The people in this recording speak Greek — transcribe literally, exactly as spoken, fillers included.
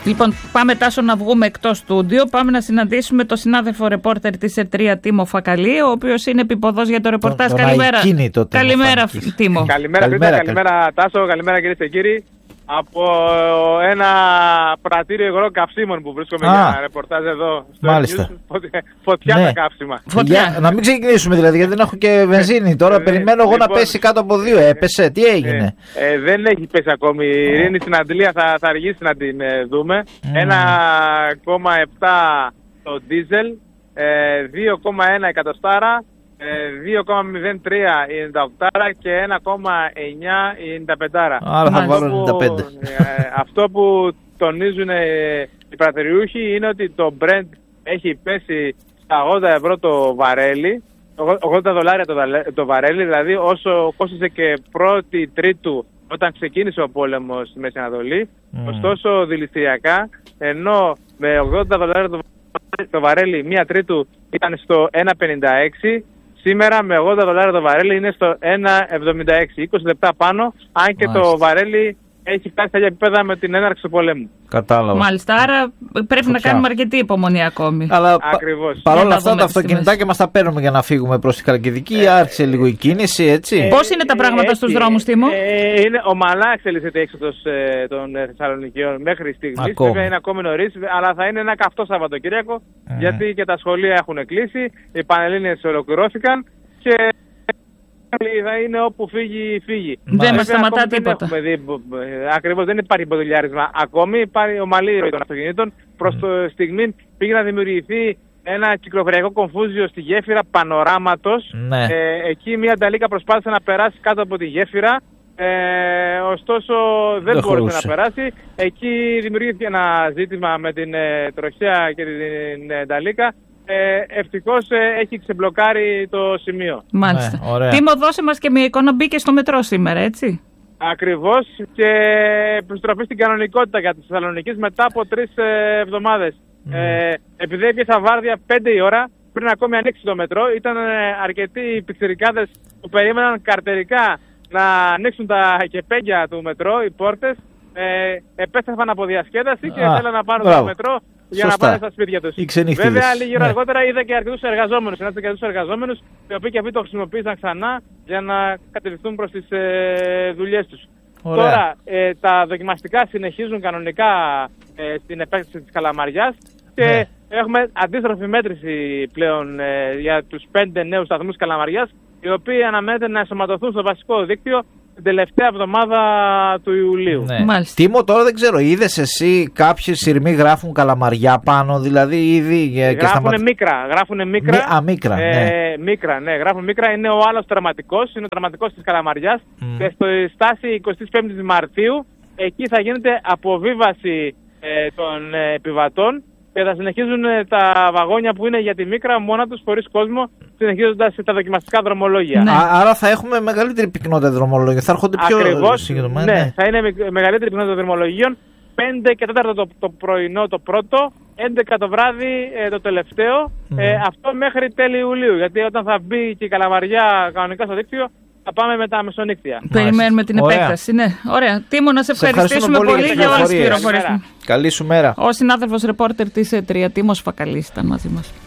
Λοιπόν, πάμε Τάσο να βγούμε εκτός στούντιο. Πάμε να συναντήσουμε τον συνάδελφο ρεπόρτερ της ΕΡΤΡΙΑ, Τίμο Φακαλή, ο οποίος είναι επίποδος για το ρεπορτάζ. Το, καλημέρα. Το καλημέρα, Τίμο. Καλημέρα, καλημέρα, καλημέρα Τάσο, καλημέρα κυρίες και κύριοι. Από ένα πρατήριο υγρών καυσίμων που βρίσκομαι Α, για ρεπορτάζ εδώ στο μάλιστα. News, φωτιά ναι. τα καύσιμα. Για, να μην ξεκινήσουμε δηλαδή, γιατί δεν έχω και βενζίνη. Τώρα ε, περιμένω εγώ λοιπόν, να πέσει κάτω από δύο. Έπεσε, τι έγινε? Ε, ε, δεν έχει πέσει ακόμη. Η ειρήνη στην Αντλία θα, θα αργήσει να την ε, δούμε. Mm. ένα κόμμα επτά το ντίζελ, ε, δύο κόμμα ένα εκατοστάρα, δύο κόμμα μηδέν τρία η ενενήντα οκτώ και ένα κόμμα εννιά η ενενήντα πέντε. Άρα θα βάλω ενενήντα πέντε. Ε, αυτό που τονίζουν ε, οι πρατηριούχοι είναι ότι το Brent έχει πέσει στα ογδόντα ευρώ το βαρέλι, ογδόντα δολάρια το, το βαρέλι, δηλαδή όσο κόστιζε και πρώτη Τρίτου όταν ξεκίνησε ο πόλεμος στη Μέση Ανατολή. Mm. Ωστόσο δηληστηριακά, ενώ με ογδόντα δολάρια το, το βαρέλι μία Τρίτου ήταν στο ένα πενήντα έξι, σήμερα με ογδόντα δολάρια το βαρέλι είναι στο ένα εβδομήντα έξι, είκοσι λεπτά πάνω, αν και Μάλιστα. το βαρέλι έχει φτάσει στα ίδια επίπεδα με την έναρξη του πολέμου. Κατάλαβα. Μάλιστα, άρα πρέπει Φωτιά. να κάνουμε αρκετή υπομονή ακόμη. Αλλά Ακριβώς. Παρ' όλα αυτά τα αυτοκινητάκια μας τα παίρνουμε για να φύγουμε προς τη Χαλκιδική. Ε, άρχισε ε, λίγο η κίνηση, έτσι. Ε, Πώς είναι τα πράγματα ε, στους ε, δρόμους, Τίμο? Ε, είναι ομαλά εξελίσσεται η έξοδος ε, των ε, Θεσσαλονικιών μέχρι στιγμής. Βέβαια είναι ακόμη νωρίς, αλλά θα είναι ένα καυτό Σαββατοκύριακο, mm. γιατί και τα σχολεία έχουν κλείσει, οι Πανελλήνιες ολοκληρώθηκαν και θα είναι όπου φύγει, φύγει. Δεν μας σταματά τίποτα. Ακριβώς, δεν υπάρχει μποτιλιάρισμα ακόμη. Υπάρχει ομαλή ροή των αυτοκινήτων. Προς mm. το στιγμή πήγε να δημιουργηθεί ένα κυκλοφοριακό κομφούζιο στη γέφυρα Πανοράματος. Ναι. Ε, εκεί μια νταλίκα προσπάθησε να περάσει κάτω από τη γέφυρα. Ε, ωστόσο δεν, δεν μπορούσε να περάσει. Εκεί δημιουργήθηκε ένα ζήτημα με την ε, τροχέα και την ε, νταλίκα. Ε, ευτυχώς ε, έχει ξεμπλοκάρει το σημείο. Μάλιστα. Ναι, Τίμο, δώσε μας και μια εικόνα. Μπήκε στο μετρό σήμερα, έτσι? Ακριβώς, και επιστροφή στην κανονικότητα για τις Θεσσαλονίκης μετά από τρεις ε, εβδομάδες. Mm. Ε, επειδή έπιασα βάρδια πέντε η ώρα, πριν ακόμη ανοίξει το μετρό, ήταν ε, αρκετοί πιτσιρικάδες που περίμεναν καρτερικά να ανοίξουν τα κεπέγγια του μετρό, οι πόρτες. Ε, επέστρεφαν από διασκέδαση και θέλαν να πάρουν το μετρό για Σωστά. να πάνε στα σπίτια τους. Βέβαια, λίγη ώρα ναι. αργότερα είδα και αρκετούς εργαζόμενους, συνάντησα και αρκετούς εργαζόμενους, οι οποίοι και αυτοί το χρησιμοποίησαν ξανά για να κατευθυνθούν προς τις ε, δουλειές τους. Ωραία. Τώρα, ε, τα δοκιμαστικά συνεχίζουν κανονικά ε, στην επέκταση της Καλαμαριάς και ναι. έχουμε αντίστροφη μέτρηση πλέον ε, για τους πέντε νέους σταθμούς Καλαμαριάς, οι οποίοι αναμένεται να ενσωματωθούν στο βασικό δίκτυο την τελευταία εβδομάδα του Ιουλίου. Ναι. Τίμο, τώρα δεν ξέρω, είδες εσύ κάποιοι σειρμοί γράφουν Καλαμαριά πάνω, δηλαδή ήδη. Γράφουν σταμα... μίκρα. Γράφουν μίκρα. Μι... Α, μίκρα, ε, ναι. Μίκρα, ναι. Γράφουν μίκρα. Είναι ο άλλος τερματικός, είναι ο τερματικός της Καλαμαριάς. Mm. Και στη στάση εικοστή πέμπτη Μαρτίου, εκεί θα γίνεται αποβίβαση ε, των ε, επιβατών και θα συνεχίζουν ε, τα βαγόνια που είναι για τη μίκρα μόνα τους χωρίς κόσμο, συνεχίζοντας τα δοκιμαστικά δρομολόγια. Ναι. Α, άρα θα έχουμε μεγαλύτερη πυκνότητα δρομολόγια. Θα έρχονται πιο συγκεκριμένα. Ναι, ναι, θα είναι μεγαλύτερη πυκνότητα δρομολογίων. πέντε και τέταρτο το, το πρωινό το πρώτο, έντεκα το βράδυ ε, το τελευταίο. Mm. Ε, αυτό μέχρι τέλη Ιουλίου. Γιατί όταν θα μπει και η Καλαμαριά κανονικά στο δίκτυο, θα πάμε με τα μεσονύκτια. Περιμένουμε την Ωραία. επέκταση. Ναι. Ωραία. Τίμο, να σε, σε ευχαριστήσουμε πολύ, πολύ για όλες τις πληροφορίες. Καλή σου μέρα. Ο συνάδελφος ρεπόρτερ της ΕΡΤΡΙΑ, Τίμος Φακαλής, ήταν μαζί μας.